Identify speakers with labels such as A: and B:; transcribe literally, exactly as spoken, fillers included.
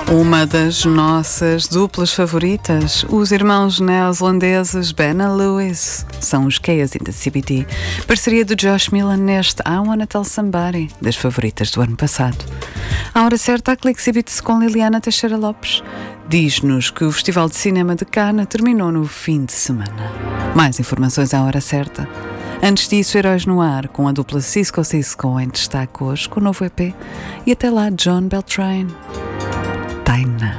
A: Uma das nossas duplas favoritas, os irmãos neozelandeses Ben and Lewis, são os Chaos in the C B D, parceria de Josh Millan neste I Wanna Tell Somebody, das favoritas do ano passado. À hora certa, a Clique exibite-se com Liliana Teixeira Lopes. Diz-nos que o Festival de Cinema de Cannes terminou no fim de semana. Mais informações à hora certa. Antes disso, Heróis no Ar, com a dupla Cisco Cisco em destaque hoje com o novo E P. E até lá, John Beltrame. Taina.